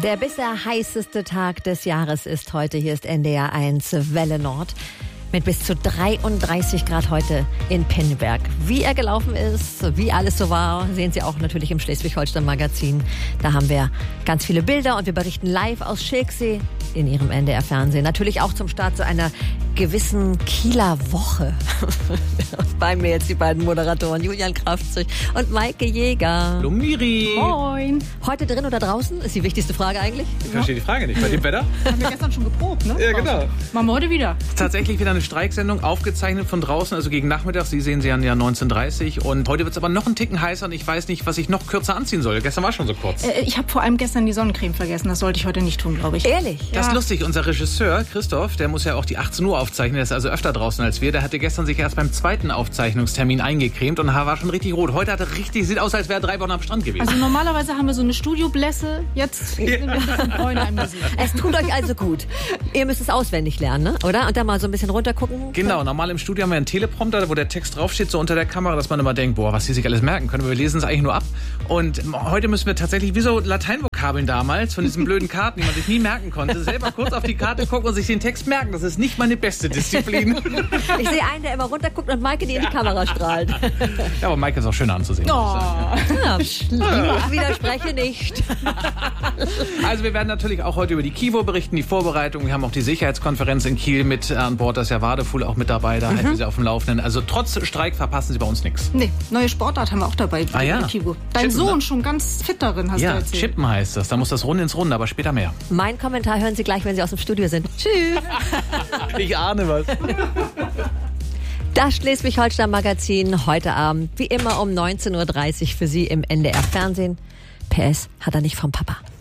Der bisher heißeste Tag des Jahres ist heute. Hier ist NDR 1 Welle Nord mit bis zu 33 Grad heute in Pinneberg. Wie er gelaufen ist, wie alles so war, sehen Sie auch natürlich im Schleswig-Holstein-Magazin. Da haben wir ganz viele Bilder und wir berichten live aus Schilksee in Ihrem NDR-Fernsehen. Natürlich auch zum Start zu einer gewissen Kieler Woche. Bei mir jetzt die beiden Moderatoren Julian Kraftzig und Maike Jäger. Hallo Miri. Moin. Heute drin oder draußen? Ist die wichtigste Frage eigentlich. Ich verstehe die Frage nicht. Bei dem Wetter? Haben wir gestern schon geprobt, ne? Ja, genau. Machen wir heute wieder. Tatsächlich wieder eine Streiksendung, aufgezeichnet von draußen, also gegen Nachmittag. Sie sehen sie ja 19:30 und heute wird es aber noch einen Ticken heißer und ich weiß nicht, was ich noch kürzer anziehen soll. Gestern war schon so kurz. Ich habe vor allem gestern die Sonnencreme vergessen. Das sollte ich heute nicht tun, glaube ich. Ehrlich? Das ist lustig. Unser Regisseur, Christoph, der muss ja auch die 18 Uhr aufzeichnen. Der ist also öfter draußen als wir. Der hatte gestern sich erst beim zweiten Aufzeichnungstermin eingecremt und war schon richtig rot. Heute hat er richtig, sieht aus, als wäre er 3 Wochen am Strand gewesen. Also normalerweise haben wir so eine Studioblässe. Jetzt sind wir ein bisschen bräuner im Gesicht. Es tut euch also gut. Ihr müsst es auswendig lernen, ne? Oder? Und dann mal so ein bisschen runtergucken. Genau, normal im Studio haben wir einen Teleprompter, wo der Text draufsteht, so unter der Kamera, dass man immer denkt, boah, was die sich alles merken können. Wir lesen es eigentlich nur ab. Und heute müssen wir tatsächlich, wie so Lateinvokabeln damals, von diesen blöden Karten, die man sich nie merken konnte, selber kurz auf die Karte gucken und sich den Text merken. Das ist nicht meine beste Disziplin. Ich sehe einen, der immer runterguckt und Maike, die in die Kamera strahlt. Ja, aber Maike ist auch schöner anzusehen. Oh. Ja, ich widerspreche nicht. Also wir werden natürlich auch heute über die KIWO berichten, die Vorbereitung. Wir haben auch die Sicherheitskonferenz in Kiel mit an Bord. Da ist ja Wadefuhl auch mit dabei. Da halten wir sie auf dem Laufenden. Also trotz Streik verpassen Sie bei uns nichts. Nee, neue Sportart haben wir auch dabei. Ah ja. Dein Chippen, Sohn ne? schon ganz fit darin, hast du Ja, erzählt. Chippen heißt das. Da muss das Runde ins Runde, aber später mehr. Mein Kommentar hören Sie gleich, wenn Sie aus dem Studio sind. Tschüss. Ich ahne was. Das Schleswig-Holstein-Magazin heute Abend, wie immer um 19:30 Uhr für Sie im NDR-Fernsehen. PS hat er nicht vom Papa.